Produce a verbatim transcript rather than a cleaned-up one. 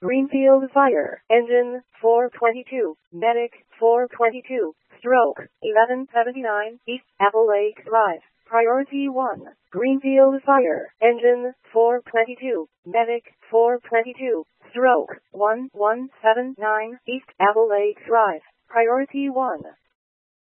Greenfield Fire Engine four twenty-two, Medic four twenty-two, Stroke eleven seventy-nine, East Apple Lake Drive. Priority one. Greenfield Fire Engine four twenty-two, Medic four twenty-two, Stroke one one seven nine, East Apple Lake Drive. Priority one.